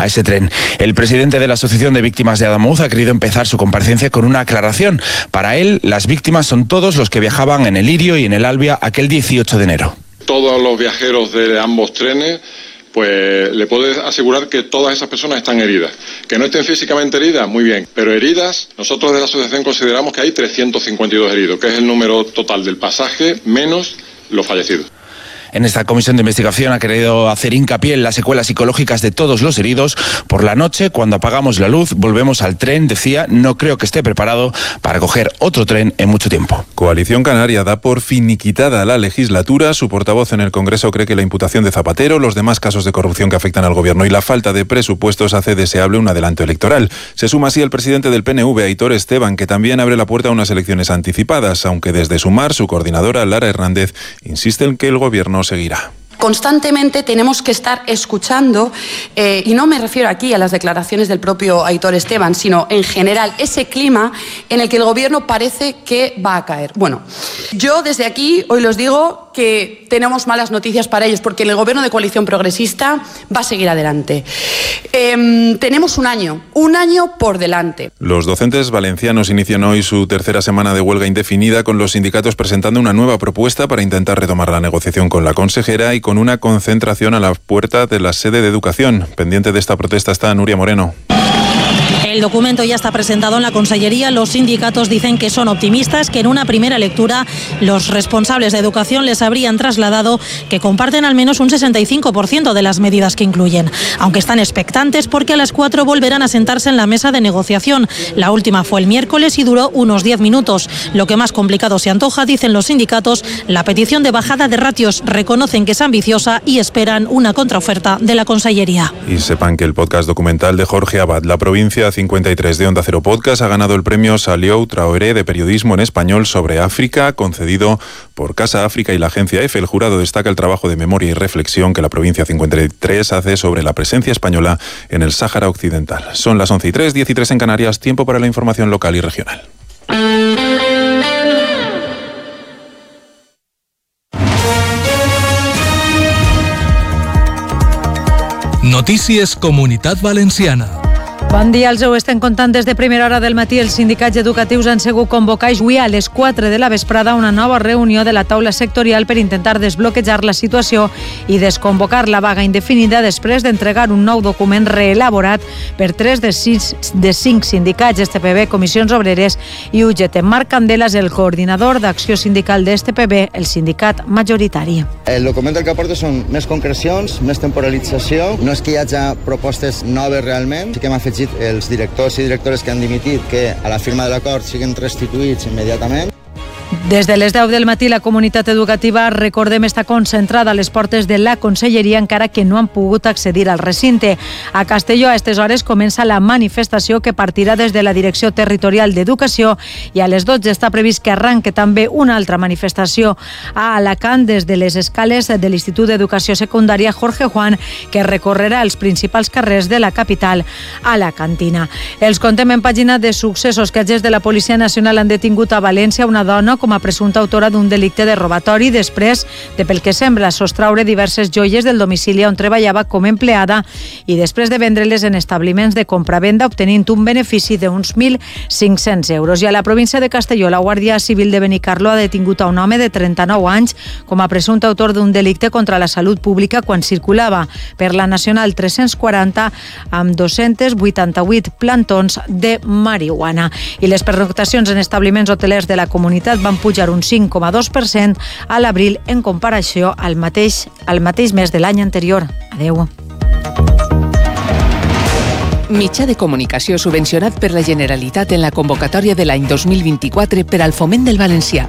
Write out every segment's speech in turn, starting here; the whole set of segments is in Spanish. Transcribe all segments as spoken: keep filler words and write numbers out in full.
a ese tren. El presidente de la Asociación de Víctimas de Adamuz ha querido empezar su comparecencia con una aclaración. Para él, las víctimas son todos los que viajaban en el Irio y en el Albia aquel dieciocho de enero. Todos los viajeros de ambos trenes, pues le puedo asegurar que todas esas personas están heridas. Que no estén físicamente heridas, muy bien, pero heridas, nosotros de la asociación consideramos que hay trescientos cincuenta y dos heridos, que es el número total del pasaje menos los fallecidos. En esta comisión de investigación ha querido hacer hincapié en las secuelas psicológicas de todos los heridos. Por la noche, cuando apagamos la luz, volvemos al tren, decía, no creo que esté preparado para coger otro tren en mucho tiempo. Coalición Canaria da por finiquitada la legislatura. Su portavoz en el Congreso cree que la imputación de Zapatero, los demás casos de corrupción que afectan al gobierno y la falta de presupuestos hace deseable un adelanto electoral. Se suma así el presidente del P N V, Aitor Esteban, que también abre la puerta a unas elecciones anticipadas, aunque desde Sumar, su coordinadora, Lara Hernández, insiste en que el gobierno seguirá. Constantemente tenemos que estar escuchando, eh, y no me refiero aquí a las declaraciones del propio Aitor Esteban, sino en general ese clima en el que el gobierno parece que va a caer. Bueno, yo desde aquí hoy los digo que tenemos malas noticias para ellos, porque el gobierno de coalición progresista va a seguir adelante. Eh, tenemos un año, un año por delante. Los docentes valencianos inician hoy su tercera semana de huelga indefinida, con los sindicatos presentando una nueva propuesta para intentar retomar la negociación con la consejera y con una concentración a la puerta de la sede de Educación. Pendiente de esta protesta está Nuria Moreno. El documento ya está presentado en la Consellería. Los sindicatos dicen que son optimistas, que en una primera lectura los responsables de educación les habrían trasladado que comparten al menos un sesenta y cinco por ciento de las medidas que incluyen, aunque están expectantes porque a las cuatro volverán a sentarse en la mesa de negociación. La última fue el miércoles y duró unos diez minutos. Lo que más complicado se antoja, dicen los sindicatos, la petición de bajada de ratios. Reconocen que es ambiciosa y esperan una contraoferta de la Consellería. Y sepan que el podcast documental de Jorge Abad, La Provincia cincuenta y tres de Onda Cero Podcast, ha ganado el premio Saliou Traoré de Periodismo en Español sobre África, concedido por Casa África y la agencia EFE. El jurado destaca el trabajo de memoria y reflexión que la Provincia cincuenta y tres hace sobre la presencia española en el Sáhara Occidental. Son las once y tres, diez y tres en Canarias, tiempo para la información local y regional. Notícies Comunitat Valenciana. Bon dia, els ho estem contant des de primera hora del matí. Els sindicats educatius han segut convocats avui a les quatre de la vesprada a una nova reunió de la taula sectorial per intentar desbloquejar la situació i desconvocar la vaga indefinida després d'entregar un nou document reelaborat per tres de, sis, de cinc sindicats, S T P B, Comissions Obreres i U G T. Marc Candela és el coordinador d'acció sindical de S T P B, el sindicat majoritari. El document el que aporta són més concrecions, més temporalització. No és que hi hagi propostes noves realment, sí que hem afegit els directors i directores que han dimitit que a la firma de l'acord siguin restituïts immediatament. Des de les deu del matí la comunitat educativa, recordem, està concentrada a les portes de la Conselleria, encara que no han pogut accedir al recinte. A Castelló, a aquestes hores, comença la manifestació que partirà des de la Direcció Territorial d'Educació i a les dotze està previst que arranque també una altra manifestació a Alacant des de les escales de l'Institut d'Educació Secundària Jorge Juan, que recorrerà els principals carrers de la capital alacantina. Els contem en pàgina de successos que agents de la Policia Nacional han detingut a València una dona com a presumpta autora d'un delicte de robatori després de, pel que sembla, sostraure diverses joies del domicili on treballava com a empleada i després de vendre-les en establiments de compravenda, obtenint un benefici d'uns mil cinc-cents euros. I a la província de Castelló, la Guàrdia Civil de Benicarló ha detingut a un home de trenta-nou anys com a presumpte autor d'un delicte contra la salut pública quan circulava per la Nacional tres-cents quaranta amb dos-cents vuitanta-vuit plantons de marihuana. I les pernoctacions en establiments hotelers de la comunitat van pujar un cinc coma dos per cent a l'abril en comparació al mateix, al mateix mes de l'any anterior. Adeu. Mitjà de comunicació subvencionat per la Generalitat en la convocatòria de l'any dos mil vint-i-quatre per al foment del valencià.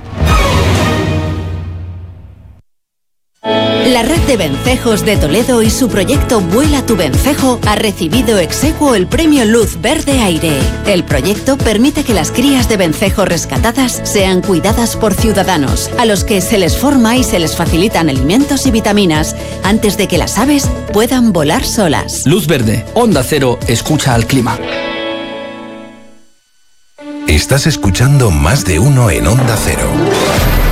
La red de vencejos de Toledo y su proyecto Vuela tu Vencejo ha recibido ex aequo el premio Luz Verde Aire. El proyecto permite que las crías de vencejo rescatadas sean cuidadas por ciudadanos, a los que se les forma y se les facilitan alimentos y vitaminas antes de que las aves puedan volar solas. Luz Verde, Onda Cero, escucha al clima. Estás escuchando Más de Uno en Onda Cero.